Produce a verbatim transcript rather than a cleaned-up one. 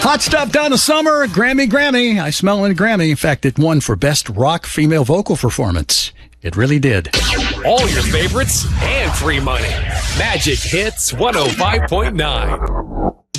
Hot stuff down the summer. Grammy, Grammy. I smell a Grammy. In fact, it won for Best Rock Female Vocal Performance. It really did. All your favorites and free money. Magic Hits one oh five point nine.